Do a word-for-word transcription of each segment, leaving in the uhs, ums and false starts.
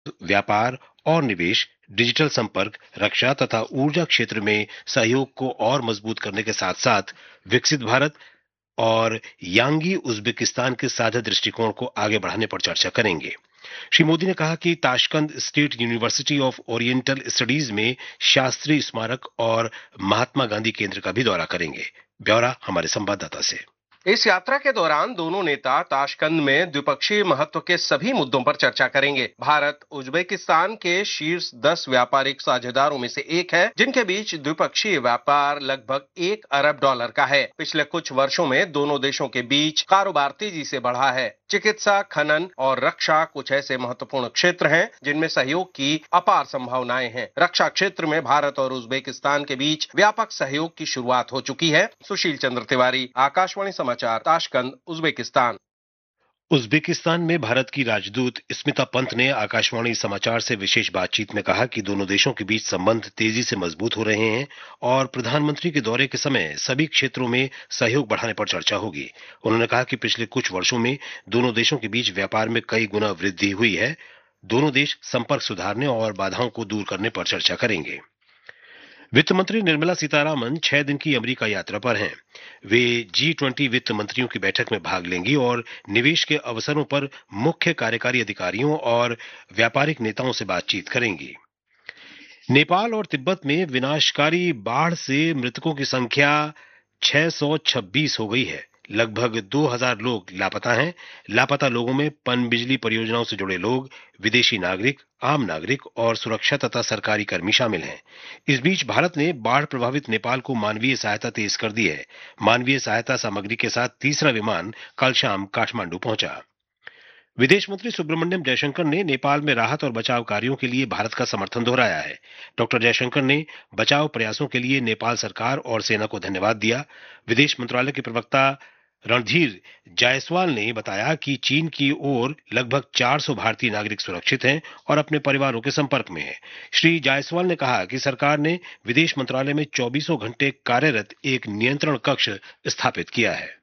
व्यापार और निवेश, डिजिटल संपर्क, रक्षा तथा ऊर्जा क्षेत्र में सहयोग को और मजबूत करने के साथ साथ विकसित भारत और यांगी उज्बेकिस्तान के साझा दृष्टिकोण को आगे बढ़ाने पर चर्चा करेंगे। श्री मोदी ने कहा कि Tashkent state university of oriental studies में शास्त्री स्मारक और महात्मा गांधी केंद्र का भी दौरा करेंगे। ब्यौरा हमारे संवाददाता से। इस यात्रा के दौरान दोनों नेता ताशकंद में द्विपक्षीय महत्व के सभी मुद्दों पर चर्चा करेंगे। भारत उज्बेकिस्तान के शीर्ष दस व्यापारिक साझेदारों में से एक है, जिनके बीच द्विपक्षीय व्यापार लगभग एक अरब डॉलर का है। पिछले कुछ वर्षों में दोनों देशों के बीच कारोबार तेजी से बढ़ा है। चिकित्सा, खनन और रक्षा कुछ ऐसे महत्वपूर्ण क्षेत्र हैं जिनमें सहयोग की अपार संभावनाएं हैं। रक्षा क्षेत्र में भारत और उज्बेकिस्तान के बीच व्यापक सहयोग की शुरुआत हो चुकी है। सुशील चंद्र तिवारी, आकाशवाणी समाचार, ताशकंद, उज्बेकिस्तान। उज्बेकिस्तान में भारत की राजदूत स्मिता पंत ने आकाशवाणी समाचार से विशेष बातचीत में कहा कि दोनों देशों के बीच संबंध तेजी से मजबूत हो रहे हैं और प्रधानमंत्री के दौरे के समय सभी क्षेत्रों में सहयोग बढ़ाने पर चर्चा होगी। उन्होंने कहा कि पिछले कुछ वर्षों में दोनों देशों के बीच व्यापार में कई गुना वृद्धि हुई है। दोनों देश संपर्क सुधारने और बाधाओं को दूर करने पर चर्चा करेंगे। वित्त मंत्री निर्मला सीतारामन छह दिन की अमेरिका यात्रा पर हैं। वे जी ट्वेंटी वित्त मंत्रियों की बैठक में भाग लेंगी और निवेश के अवसरों पर मुख्य कार्यकारी अधिकारियों और व्यापारिक नेताओं से बातचीत करेंगी। नेपाल और तिब्बत में विनाशकारी बाढ़ से मृतकों की संख्या छह सौ छब्बीस हो गई है। लगभग दो हज़ार लोग लापता हैं। लापता लोगों में पनबिजली परियोजनाओं से जुड़े लोग, विदेशी नागरिक, आम नागरिक और सुरक्षा तथा सरकारी कर्मी शामिल हैं। इस बीच भारत ने बाढ़ प्रभावित नेपाल को मानवीय सहायता तेज कर दी है। मानवीय सहायता सामग्री के साथ तीसरा विमान कल शाम काठमांडू पहुंचा। विदेश मंत्री सुब्रमण्यम जयशंकर ने नेपाल में राहत और बचाव कार्यों के लिए भारत का समर्थन दोहराया है। डॉक्टर जयशंकर ने बचाव प्रयासों के लिए नेपाल सरकार और सेना को धन्यवाद दिया। विदेश मंत्रालय के प्रवक्ता रणधीर जायसवाल ने बताया कि चीन की ओर लगभग चार सौ भारतीय नागरिक सुरक्षित हैं और अपने परिवारों के संपर्क में हैं। श्री जायसवाल ने कहा कि सरकार ने विदेश मंत्रालय में चौबीसों घंटे कार्यरत एक नियंत्रण कक्ष स्थापित किया है।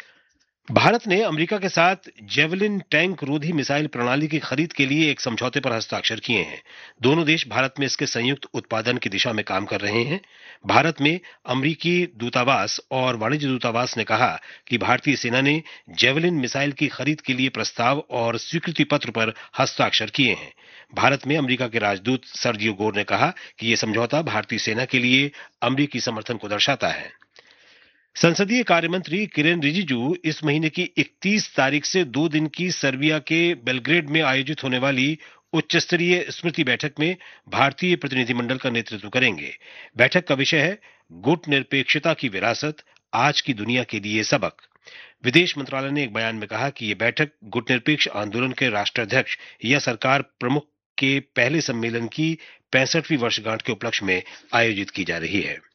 भारत ने अमेरिका के साथ जेवलिन टैंक रोधी मिसाइल प्रणाली की खरीद के लिए एक समझौते पर हस्ताक्षर किए हैं। दोनों देश भारत में इसके संयुक्त उत्पादन की दिशा में काम कर रहे हैं। भारत में अमेरिकी दूतावास और वाणिज्य दूतावास ने कहा कि भारतीय सेना ने जेवलिन मिसाइल की खरीद के लिए प्रस्ताव और स्वीकृति पत्र पर हस्ताक्षर किए हैं। भारत में अमेरिका के राजदूत सर्जियो गोर ने कहा कि यह समझौता भारतीय सेना के लिए अमेरिकी समर्थन को दर्शाता है। संसदीय कार्य मंत्री किरेन रिजिजू इस महीने की इकतीस तारीख से दो दिन की सर्बिया के बेलग्रेड में आयोजित होने वाली उच्च स्तरीय स्मृति बैठक में भारतीय प्रतिनिधिमंडल का नेतृत्व करेंगे। बैठक का विषय है गुट निरपेक्षता की विरासत, आज की दुनिया के लिए सबक। विदेश मंत्रालय ने एक बयान में कहा कि यह बैठक गुटनिरपेक्ष आंदोलन के राष्ट्राध्यक्ष या सरकार प्रमुख के पहले सम्मेलन की पैंसठवीं वर्षगांठ के उपलक्ष्य में आयोजित की जा रही है।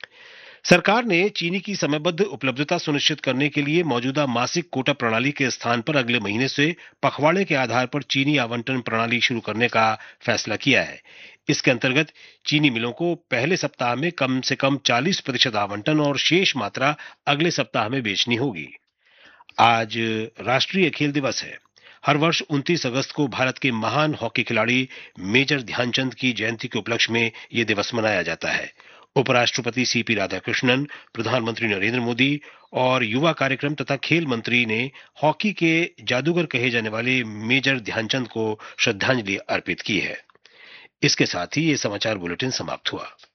सरकार ने चीनी की समयबद्ध उपलब्धता सुनिश्चित करने के लिए मौजूदा मासिक कोटा प्रणाली के स्थान पर अगले महीने से पखवाड़े के आधार पर चीनी आवंटन प्रणाली शुरू करने का फैसला किया है। इसके अंतर्गत चीनी मिलों को पहले सप्ताह में कम से कम चालीस प्रतिशत आवंटन और शेष मात्रा अगले सप्ताह में बेचनी होगी। आज राष्ट्रीय खेल दिवस है। हर वर्ष उनतीस अगस्त को भारत के महान हॉकी खिलाड़ी मेजर ध्यानचंद की जयंती के उपलक्ष्य में यह दिवस मनाया जाता है। उपराष्ट्रपति सीपी राधाकृष्णन, प्रधानमंत्री नरेंद्र मोदी और युवा कार्यक्रम तथा खेल मंत्री ने हॉकी के जादूगर कहे जाने वाले मेजर ध्यानचंद को श्रद्धांजलि अर्पित की है। इसके साथ ही ये समाचार बुलेटिन समाप्त हुआ।